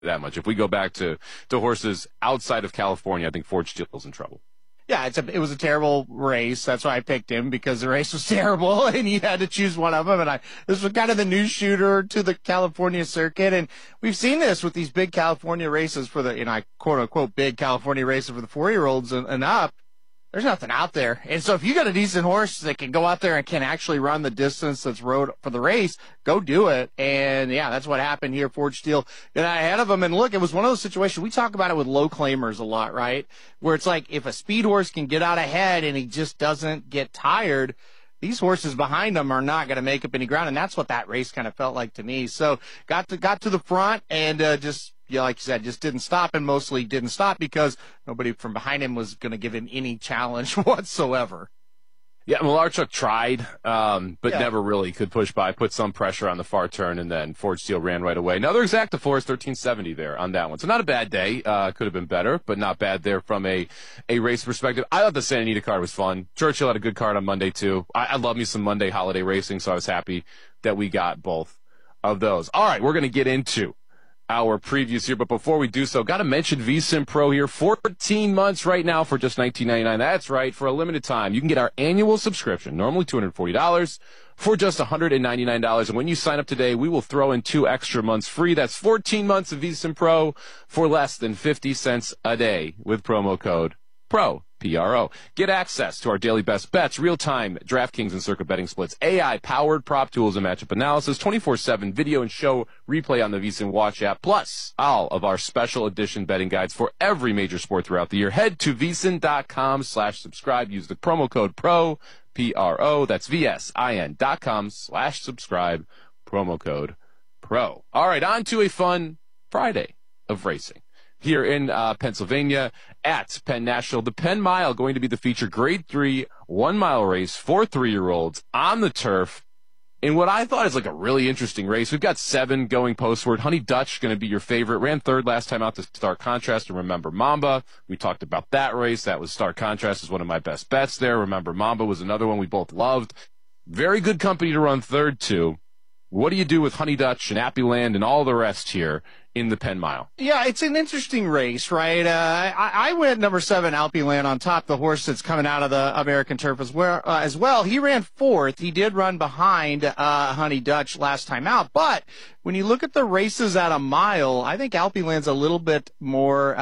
that much. If we go back to horses outside of California, I think Forge Steel's in trouble. Yeah, it was a terrible race. That's why I picked him, because the race was terrible and you had to choose one of them. And this was kind of the news shooter to the California circuit. And we've seen this with these big California races for the, quote unquote, big California races for the 4-year-olds and up. There's nothing out there. And so if you got a decent horse that can go out there and can actually run the distance that's rode for the race, go do it. And yeah, that's what happened here. Forge Steel got ahead of him. And look, it was one of those situations. We talk about it with low claimers a lot, right? Where it's like, if a speed horse can get out ahead and he just doesn't get tired, these horses behind him are not going to make up any ground. And that's what that race kind of felt like to me. So got to the front and, like you said, just didn't stop, and mostly didn't stop because nobody from behind him was going to give him any challenge whatsoever. Yeah, Malarchuk tried, but never really could push by, put some pressure on the far turn, and then Forge Steel ran right away. Another exacta force, 1370 there on that one. So not a bad day. Could have been better, but not bad there from a race perspective. I thought the Santa Anita card was fun. Churchill had a good card on Monday, too. I love me some Monday holiday racing, so I was happy that we got both of those. All right, we're going to get into our previews here, but before we do so, got to mention VSiN Pro here. 14 months right now for just $19.99. That's right, for a limited time. You can get our annual subscription, normally $240, for just $199. And when you sign up today, we will throw in 2 extra months free. That's 14 months of VSiN Pro for less than 50 cents a day with promo code PRO. P-R-O. Get access to our daily best bets, real-time DraftKings and Circa betting splits, AI-powered prop tools and matchup analysis, 24/7 video and show replay on the VSiN Watch app, plus all of our special edition betting guides for every major sport throughout the year. Head to VSiN.com/subscribe. Use the promo code PRO, P-R-O. That's VSIN.com/subscribe. Promo code PRO. All right, on to a fun Friday of racing here in Pennsylvania at Penn National. The Penn Mile going to be the feature grade 3 1-mile race for 3-year-olds on the turf in what I thought is like a really interesting race. We've got 7 going postward. Honey Dutch going to be your favorite. Ran 3rd last time out to Stark Contrast and Remember Mamba. We talked about that race. That was Stark Contrast is one of my best bets there. Remember Mamba was another one we both loved. Very good company to run 3rd to. What do you do with Honey Dutch and Appyland and all the rest here in the Penn Mile? Yeah, it's an interesting race, right? I went number 7, Alpeland, on top, the horse that's coming out of the American Turf as well. He ran 4th. He did run behind Honey Dutch last time out. But when you look at the races at a mile, I think Alpeland's a little bit more,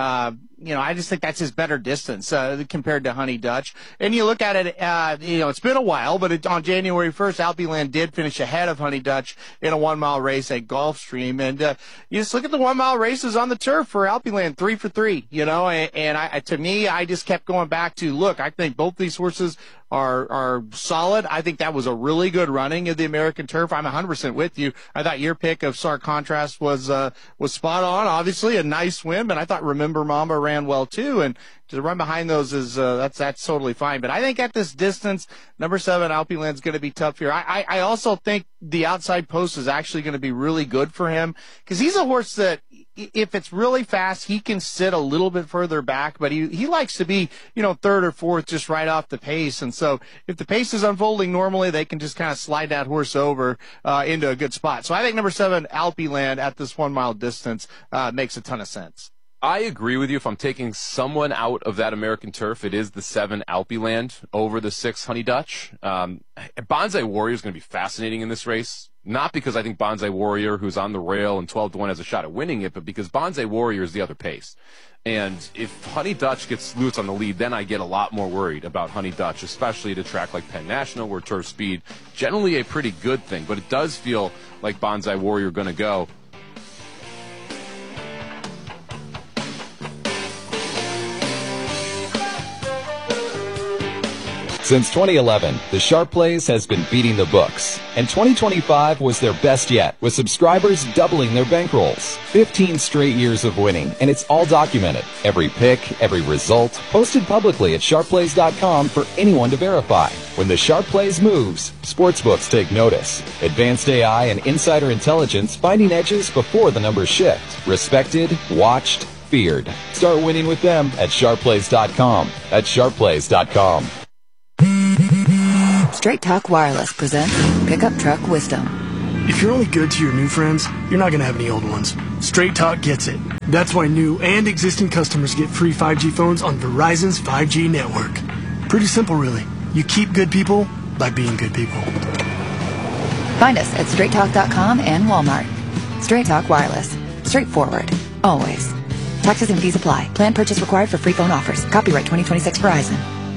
I just think that's his better distance compared to Honey Dutch. And you look at it, it's been a while, but on January 1st, Alpeland did finish ahead of Honey Dutch in a 1-mile race at Gulfstream. And you just look at the 1-mile races on the turf for Alpeland, 3 for 3, and to me, I just kept going back to, look, I think both these horses are solid. I think that was a really good running of the American Turf. I'm 100% with you. I thought your pick of Stark Contrast was spot on. Obviously, a nice win, but I thought Remember Mamba ran well too. And to run behind those is that's totally fine. But I think at this distance, number 7 Alpeland's going to be tough here. I also think the outside post is actually going to be really good for him because he's a horse that, if it's really fast, he can sit a little bit further back, but he likes to be, 3rd or 4th just right off the pace. And so if the pace is unfolding normally, they can just kind of slide that horse over into a good spot. So I think number 7, Alpeland, at this 1-mile distance makes a ton of sense. I agree with you. If I'm taking someone out of that American Turf, it is the 7 Alpeland over the 6 Honey Dutch. Bonsai Warrior is going to be fascinating in this race. Not because I think Bonsai Warrior, who's on the rail and 12-1, has a shot at winning it, but because Bonsai Warrior is the other pace. And if Honey Dutch gets loose on the lead, then I get a lot more worried about Honey Dutch, especially at a track like Penn National, where turf speed generally a pretty good thing. But it does feel like Bonsai Warrior going to go. Since 2011, the Sharp Plays has been beating the books, and 2025 was their best yet, with subscribers doubling their bankrolls. 15 straight years of winning, and it's all documented. Every pick, every result, posted publicly at sharpplays.com for anyone to verify. When the Sharp Plays moves, sportsbooks take notice. Advanced AI and insider intelligence finding edges before the numbers shift. Respected, watched, feared. Start winning with them at sharpplays.com. That's sharpplays.com. Straight Talk Wireless presents Pickup Truck Wisdom. If you're only good to your new friends, you're not going to have any old ones. Straight Talk gets it. That's why new and existing customers get free 5G phones on Verizon's 5G network. Pretty simple, really. You keep good people by being good people. Find us at straighttalk.com and Walmart. Straight Talk Wireless. Straightforward. Always. Taxes and fees apply. Plan purchase required for free phone offers. Copyright 2026 Verizon.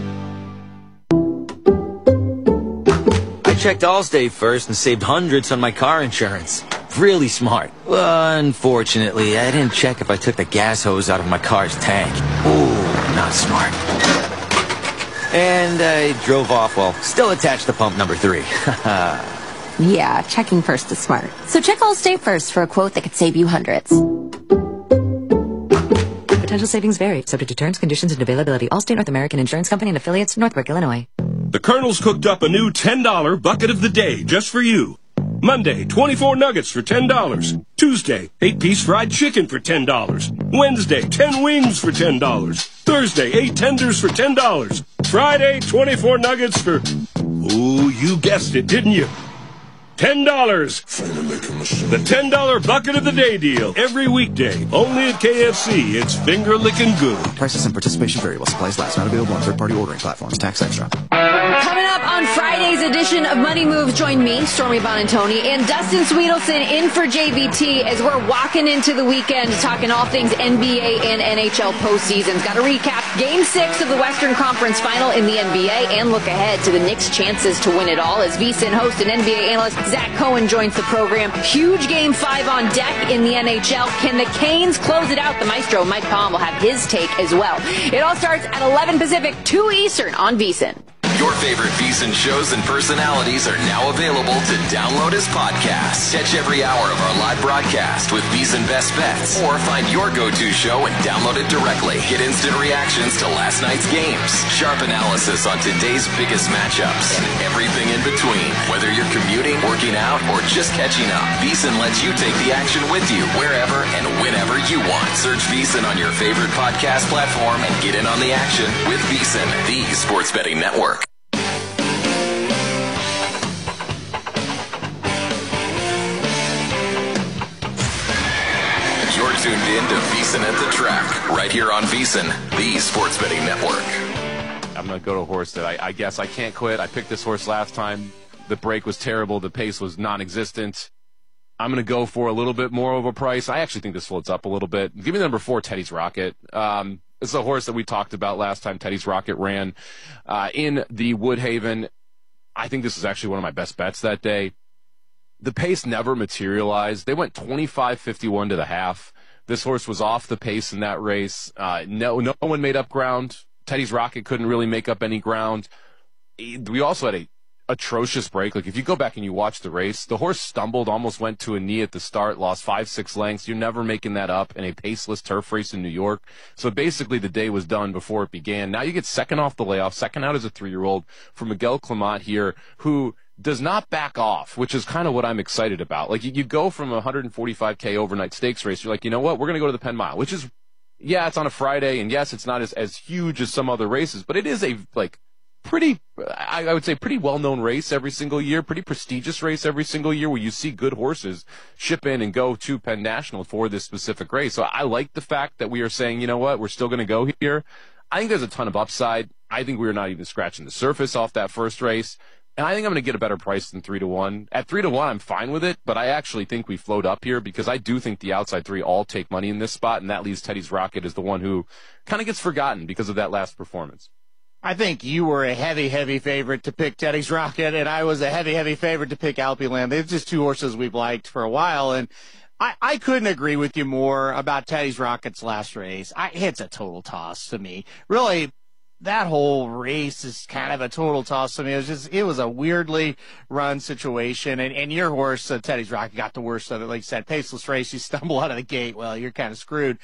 I checked Allstate first and saved hundreds on my car insurance. Really smart. Unfortunately, I didn't check if I took the gas hose out of my car's tank. Ooh, not smart. And I drove off while still attached to pump number 3. Yeah, checking first is smart. So check Allstate first for a quote that could save you hundreds. Potential savings vary, subject to terms, conditions, and availability. Allstate North American Insurance Company and affiliates, Northbrook, Illinois. The Colonel's cooked up a new $10 bucket of the day just for you. Monday, 24 nuggets for $10. Tuesday, 8-piece fried chicken for $10. Wednesday, 10 wings for $10. Thursday, 8 tenders for $10. Friday, 24 nuggets for... Ooh, you guessed it, didn't you? $10. The $10 bucket of the day deal. Every weekday. Only at KFC. It's finger-licking good. Prices and participation vary while supplies last. Not available on third-party ordering platforms. Tax extra. Coming up on Friday's edition of Money Moves, join me, Stormy Bonantoni, and Dustin Sweetelson in for JVT as we're walking into the weekend talking all things NBA and NHL postseasons. Got to recap Game 6 of the Western Conference Final in the NBA and look ahead to the Knicks' chances to win it all as VSiN host and NBA analyst Zach Cohen joins the program. Huge Game 5 on deck in the NHL. Can the Canes close it out? The maestro, Mike Palm, will have his take as well. It all starts at 11 Pacific, 2 Eastern on VSiN. Your favorite VSiN shows and personalities are now available to download as podcasts. Catch every hour of our live broadcast with VSiN Best Bets, or find your go-to show and download it directly. Get instant reactions to last night's games, sharp analysis on today's biggest matchups, and everything in between. Whether you're commuting, working out, or just catching up, VSiN lets you take the action with you wherever and whenever you want. Search VSiN on your favorite podcast platform and get in on the action with VSiN, the sports betting network. You're tuned in to VSiN at the Track, right here on VSiN, the sports betting network. I'm going to go to a horse that I guess I can't quit. I picked this horse last time. The break was terrible. The pace was non-existent. I'm going to go for a little bit more of a price. I actually think this floats up a little bit. Give me the number 4, Teddy's Rocket. It's a horse that we talked about last time Teddy's Rocket ran in the Woodhaven. I think this is actually one of my best bets that day. The pace never materialized. They went 25-51 to the half. This horse was off the pace in that race. No one made up ground. Teddy's Rocket couldn't really make up any ground. We also had a atrocious break. Like, if you go back and you watch the race, the horse stumbled, almost went to a knee at the start, lost 5-6 lengths. You're never making that up in a paceless turf race in New York. So basically the day was done before it began. Now you get second off the layoff, second out as a 3-year-old for Miguel Clement here, who does not back off, which is kind of what I'm excited about. Like, you go from a 145K overnight stakes race, you're like, you know what, we're going to go to the Penn Mile, which is, yeah, it's on a Friday, and yes, it's not as huge as some other races, but it is a, like, pretty, I would say, pretty well-known race every single year, pretty prestigious race every single year, where you see good horses ship in and go to Penn National for this specific race. So I like the fact that we are saying, you know what, we're still going to go here. I think there's a ton of upside. I think we're not even scratching the surface off that first race. And I think I'm going to get a better price than 3-1. At 3-1, I'm fine with it, but I actually think we float up here because I do think the outside 3 all take money in this spot, and that leaves Teddy's Rocket as the one who kind of gets forgotten because of that last performance. I think you were a heavy favorite to pick Teddy's Rocket, and I was a heavy favorite to pick Alpe Land. They're just two horses we've liked for a while, and I couldn't agree with you more about Teddy's Rocket's last race. It's a total toss to me. Really, that whole race is kind of a total toss to me. It was a weirdly run situation, and your horse, Teddy's Rocket, got the worst of it. Like you said, paceless race, you stumble out of the gate, well, you're kind of screwed.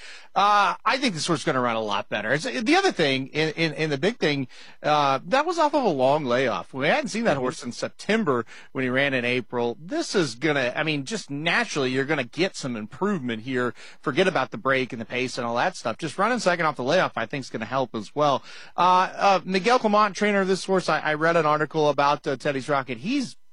I think this horse is going to run a lot better. The other thing, in the big thing, that was off of a long layoff. We hadn't seen that horse since September when he ran in April. This is going to, just naturally, you're going to get some improvement here. Forget about the break and the pace and all that stuff. Just running second off the layoff, I think, is going to help as well. Miguel Clement, trainer of this horse, I read an article about Teddy's Rocket. He's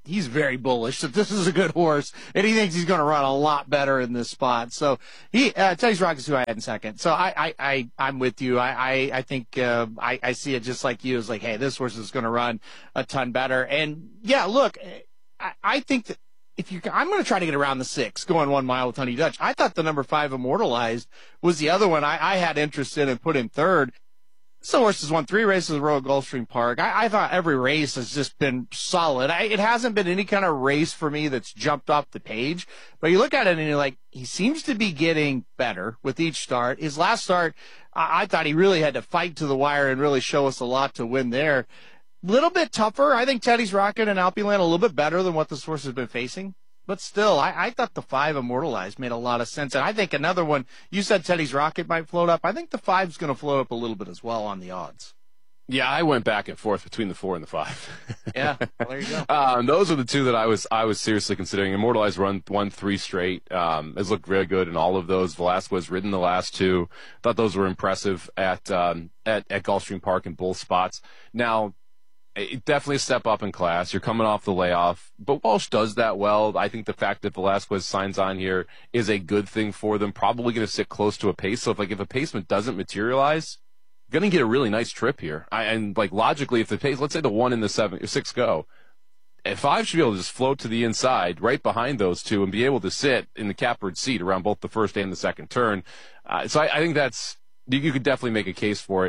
he's very bullish that this is a good horse, and he thinks he's going to run a lot better in this spot. So Teddy's Rocket is who I had in second. So I'm with you. I think I see it just like you. It's like, hey, this horse is going to run a ton better. And yeah, look, I think that I'm going to try to get around the 6 going 1 mile with Honey Dutch. I thought the number 5 Immortalized was the other one I had interest in and put him third. This horse has won 3 races at Royal Gulfstream Park. I thought every race has just been solid. It hasn't been any kind of race for me that's jumped off the page. But you look at it and you're like, he seems to be getting better with each start. His last start, I thought he really had to fight to the wire and really show us a lot to win there. Little bit tougher. I think Teddy's Rocket and Alpeland a little bit better than what this horse has been facing. But still, I thought the 5 Immortalized made a lot of sense. And I think another one, you said Teddy's Rocket might float up. I think the 5's going to float up a little bit as well on the odds. Yeah, I went back and forth between the 4 and the 5. Yeah, well, there you go. Those are the two that I was seriously considering. Immortalized won 3 straight. Has looked very good in all of those. Velasquez ridden the last 2. Thought those were impressive at Gulfstream Park in both spots. Now, definitely a step up in class. You're coming off the layoff, but Walsh does that well. I think the fact that Velasquez signs on here is a good thing for them. Probably going to sit close to a pace. So if a pacement doesn't materialize, you're going to get a really nice trip here. And logically, if the pace, let's say the 1 and the 6 go, if 5 should be able to just float to the inside right behind those 2 and be able to sit in the catbird seat around both the first and the second turn. So I think you could definitely make a case for it.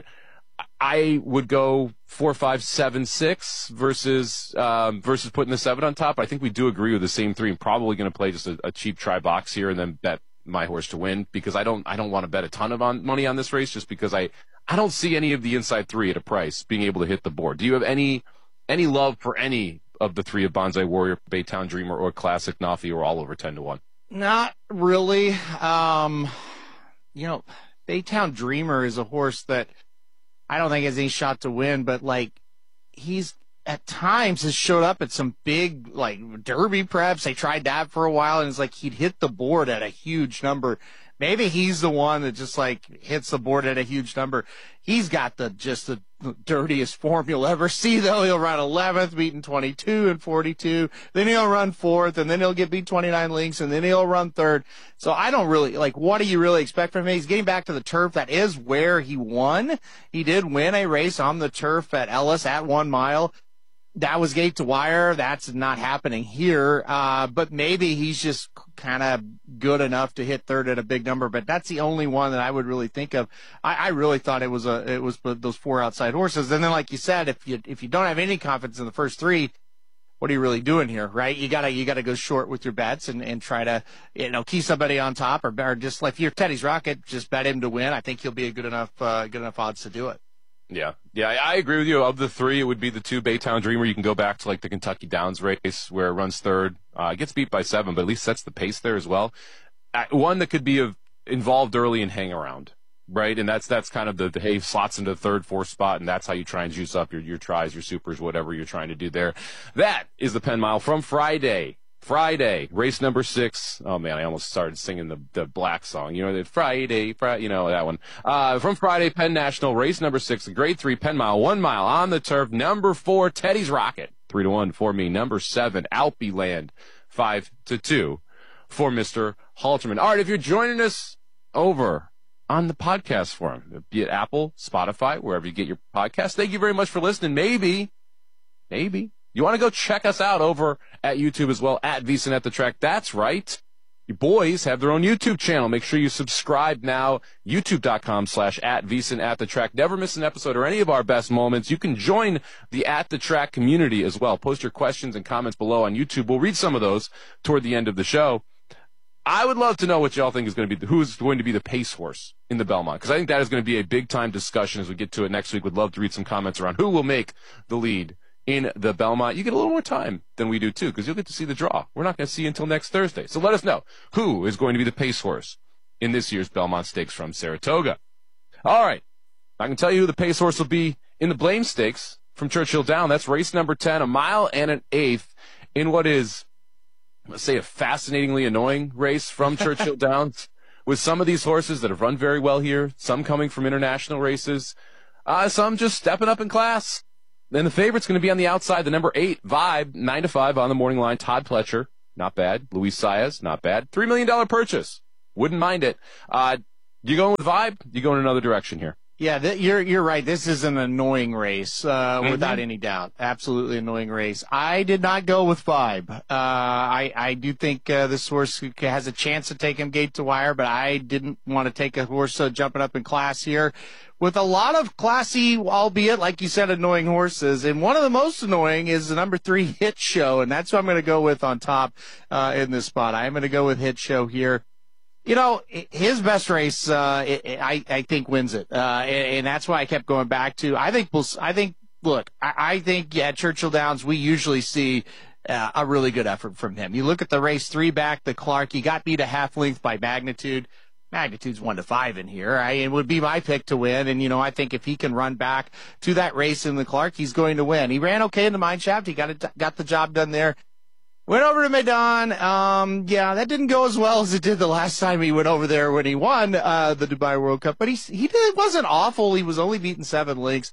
I would go 4, 5, 7, 6 versus putting the 7 on top. I think we do agree with the same 3. I'm probably going to play just a cheap try box here and then bet my horse to win because I don't want to bet a ton of money on this race just because I don't see any of the inside 3 at a price being able to hit the board. Do you have any love for any of the 3 of Bonsai Warrior, Baytown Dreamer, or Classic Nafi, or all over 10-1? Not really. Baytown Dreamer is a horse that I don't think has any shot to win, but he's at times has showed up at some big Derby preps. They tried that for a while, and it's he'd hit the board at a huge number. Maybe he's the one that just hits the board at a huge number. He's got the dirtiest form you'll ever see, though. He'll run 11th, beaten 22 and 42. Then he'll run 4th, and then he'll get beat 29 lengths, and then he'll run 3rd. So I don't really, what do you really expect from him? He's getting back to the turf. That is where he won. He did win a race on the turf at Ellis at 1 mile. That was gate to wire. That's not happening here. But maybe he's just kind of good enough to hit 3rd at a big number. But that's the only one that I would really think of. I really thought it was those 4 outside horses. And then, like you said, if you don't have any confidence in the first 3, what are you really doing here, right? You gotta go short with your bets and try to, keep somebody on top or just if you're Teddy's Rocket, just bet him to win. I think he'll be a good enough odds to do it. Yeah, I agree with you. Of the 3, it would be the 2 Baytown Dreamer. You can go back to the Kentucky Downs race where it runs 3rd. It gets beat by 7, but at least sets the pace there as well. One that could be involved early and hang around, right? And that's kind of the hay slots into the 3rd, 4th spot, and that's how you try and juice up your tries, your supers, whatever you're trying to do there. That is the Penn Mile from Friday, race number 6. Oh man, I almost started singing the Black song. Friday, that one. From Friday, Penn National, race number 6, the grade 3 Penn Mile, 1 mile on the turf. Number 4, Teddy's Rocket, 3-1 for me. Number 7, Alpeland, 5-2 for Mr. Halterman. All right, if you're joining us over on the podcast forum, be it Apple, Spotify, wherever you get your podcast, thank you very much for listening. Maybe you want to go check us out over at YouTube as well, at VSiN at the Track. That's right. Your boys have their own YouTube channel. Make sure you subscribe now. YouTube.com/@VSiN at the Track. Never miss an episode or any of our best moments. You can join the At the Track community as well. Post your questions and comments below on YouTube. We'll read some of those toward the end of the show. I would love to know what y'all think is going to be who's going to be the pace horse in the Belmont, because I think that is going to be a big time discussion as we get to it next week. Would love to read some comments around who will make the lead in the Belmont. You get a little more time than we do, too, because you'll get to see the draw. We're not going to see you until next Thursday. So let us know who is going to be the pace horse in this year's Belmont Stakes from Saratoga. All right. I can tell you who the pace horse will be in the Blame Stakes from Churchill Down. That's race number 10, 1 mile and an 1/8 in what is, let's say, a fascinatingly annoying race from Churchill Downs, with some of these horses that have run very well here, some coming from international races, some just stepping up in class. Then the favorite's going to be on the outside, the number 8, Vibe, 9-5 on the morning line. Todd Pletcher, not bad. Luis Saez, not bad. $3 million purchase. Wouldn't mind it. You going with Vibe? You going another direction here? Yeah, you're right. This is an annoying race, without any doubt. Absolutely annoying race. I did not go with Vibe. I do think this horse has a chance to take him gate to wire, but I didn't want to take a horse jumping up in class here with a lot of classy, albeit, like you said, annoying horses. And one of the most annoying is the number 3 Hit Show, and that's what I'm going to go with on top in this spot. I'm going to go with Hit Show here. You know, his best race, I think wins it. And that's why I kept going back to, I think at Churchill Downs, we usually see a really good effort from him. You look at the race 3 back, the Clark, he got beat a half length by Magnitude. Magnitude's 1-5 in here. It would be my pick to win. And, I think if he can run back to that race in the Clark, he's going to win. He ran okay in the mine shaft. He got the job done there. Went over to Meydan. That didn't go as well as it did the last time he went over there when he won the Dubai World Cup. But it wasn't awful. He was only beaten 7 lengths.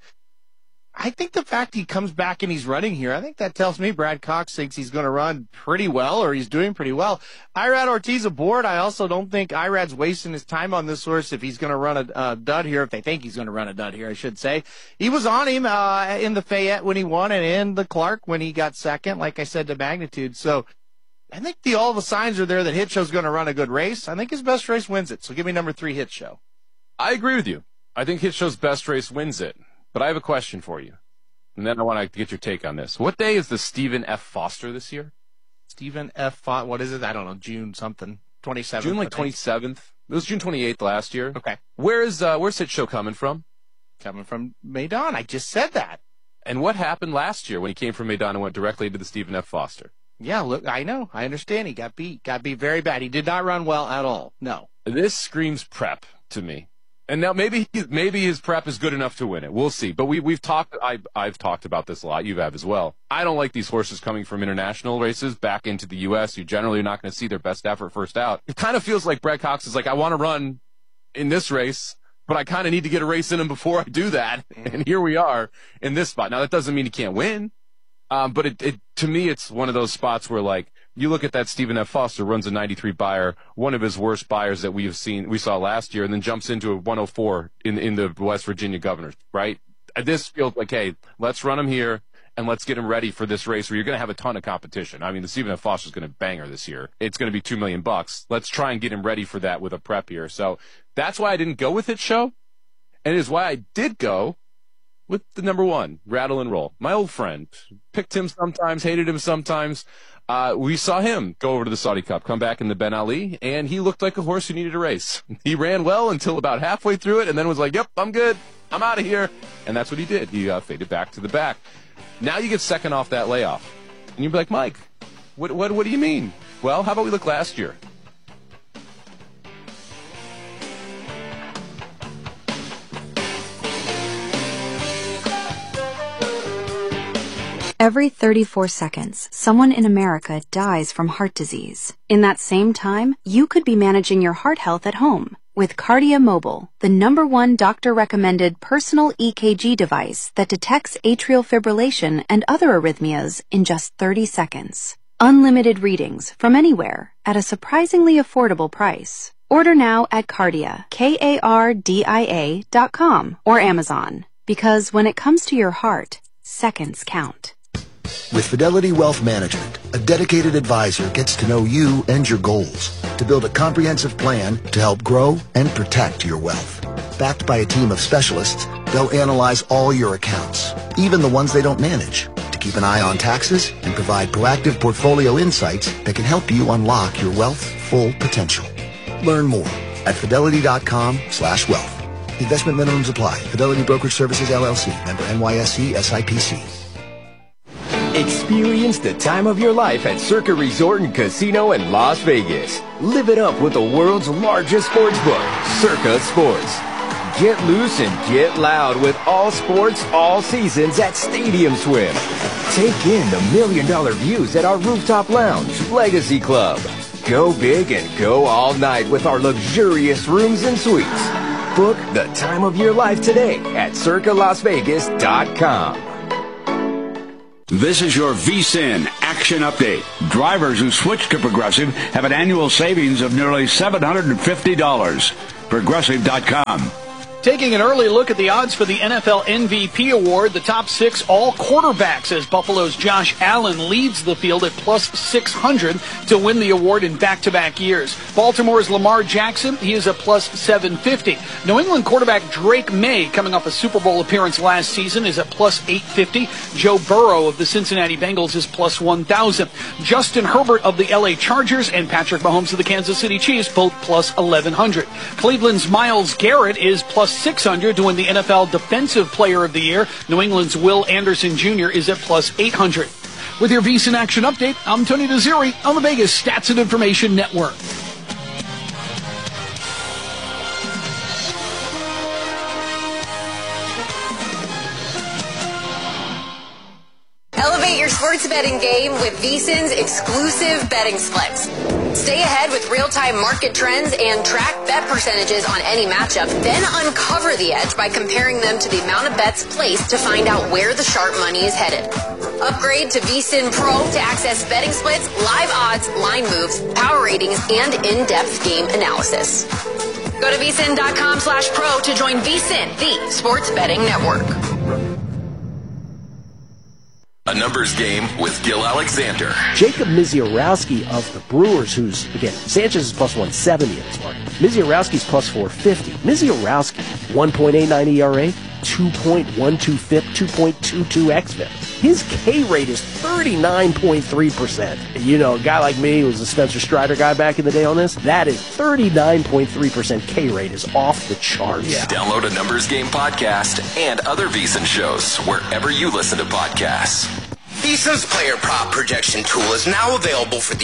I think the fact he comes back and he's running here, I think that tells me Brad Cox thinks he's going to run pretty well, or he's doing pretty well. Irad Ortiz aboard. I also don't think Irad's wasting his time on this horse if he's going to run a dud here, if they think he's going to run a dud here, I should say. He was on him in the Fayette when he won and in the Clark when he got second, like I said, to Magnitude. So I think all the signs are there that Hit Show's going to run a good race. I think his best race wins it. So give me number 3 Hit Show. I agree with you. I think Hit Show's best race wins it. But I have a question for you. And then I want to get your take on this. What day is the Stephen F. Foster this year? Stephen F. Foster, what is it? I don't know, June something. 27th. June 27th. It was June 28th last year. Okay. Where's Hit Show coming from? Coming from Meydan. I just said that. And what happened last year when he came from Meydan and went directly to the Stephen F. Foster? Yeah, look, I know. I understand. He got beat very bad. He did not run well at all. No. This screams prep to me. And now maybe his prep is good enough to win it. We'll see. But we've talked. I've talked about this a lot. You have as well. I don't like these horses coming from international races back into the U.S. You generally are not going to see their best effort first out. It kind of feels like Brad Cox is like, I want to run in this race, but I kind of need to get a race in him before I do that. And here we are in this spot. Now that doesn't mean he can't win, but it to me it's one of those spots where like. You look at that Stephen F. Foster runs a 93 buyer, one of his worst buyers that we saw last year, and then jumps into a 104 in the West Virginia Governors, right? This feels like, hey, let's run him here and let's get him ready for this race where you're going to have a ton of competition. I mean, the Stephen F. Foster's going to bang her this year. It's going to be $2 million. Let's try and get him ready for that with a prep here. So that's why I didn't go with Hit Show, and it is why I did go with the number 1, Rattle and Roll. My old friend. Picked him sometimes, hated him sometimes. We saw him go over to the Saudi Cup, come back in the Ben Ali, and he looked like a horse who needed a race. He ran well until about halfway through it, and then was like, yep, I'm good. I'm out of here. And that's what he did. He faded back to the back. Now you get second off that layoff. And you'd be like, Mike, what do you mean? Well, how about we look last year? Every 34 seconds, someone in America dies from heart disease. In that same time, you could be managing your heart health at home with Cardia Mobile, the #1 doctor-recommended personal EKG device that detects atrial fibrillation and other arrhythmias in just 30 seconds. Unlimited readings from anywhere at a surprisingly affordable price. Order now at Cardia, KARDIA.com or Amazon. Because when it comes to your heart, seconds count. With Fidelity Wealth Management, a dedicated advisor gets to know you and your goals to build a comprehensive plan to help grow and protect your wealth. Backed by a team of specialists, they'll analyze all your accounts, even the ones they don't manage, to keep an eye on taxes and provide proactive portfolio insights that can help you unlock your wealth's full potential. Learn more at fidelity.com/wealth. Investment minimums apply. Fidelity Brokerage Services, LLC. Member NYSE, SIPC. Experience the time of your life at Circa Resort and Casino in Las Vegas. Live it up with the world's largest sports book, Circa Sports. Get loose and get loud with all sports, all seasons at Stadium Swim. Take in the $1 million views at our rooftop lounge, Legacy Club. Go big and go all night with our luxurious rooms and suites. Book the time of your life today at CircaLasVegas.com. This is your VSIN Action Update. Drivers who switch to Progressive have an annual savings of nearly $750. Progressive.com. Taking an early look at the odds for the NFL MVP award, the top 6 all quarterbacks, as Buffalo's Josh Allen leads the field at plus 600 to win the award in back-to-back years. Baltimore's Lamar Jackson, he is a plus 750. New England quarterback Drake May, coming off a Super Bowl appearance last season, is at plus 850. Joe Burrow of the Cincinnati Bengals is plus 1,000. Justin Herbert of the LA Chargers and Patrick Mahomes of the Kansas City Chiefs, both plus 1,100. Cleveland's Myles Garrett is plus 600 to win the NFL Defensive Player of the Year. New England's Will Anderson Jr. is at plus 800. With your VSiN Action Update, I'm Tony Desiri on the Vegas Stats and Information Network. Elevate your sports betting game with VSiN's exclusive betting splits. Stay ahead with real-time market trends and track bet percentages on any matchup, then uncover the edge by comparing them to the amount of bets placed to find out where the sharp money is headed. Upgrade to VSiN Pro to access betting splits, live odds, line moves, power ratings, and in-depth game analysis. Go to vsin.com/pro to join VSiN, the sports betting network. A numbers game with Gil Alexander. Jacob Misiorowski of the Brewers, who's, again, Sanchez is plus 170 in this market. Misiorowski's plus 450. Misiorowski, 1.89 ERA, 2.12 FIP, 2.22 xFIP. His K rate is 39.3%. You know, a guy like me who was a Spencer Strider guy back in the day on this, that is 39.3% K rate is off the charts. Yeah. Download a Numbers Game podcast and other VSiN shows wherever you listen to podcasts. VSiN's player prop projection tool is now available for the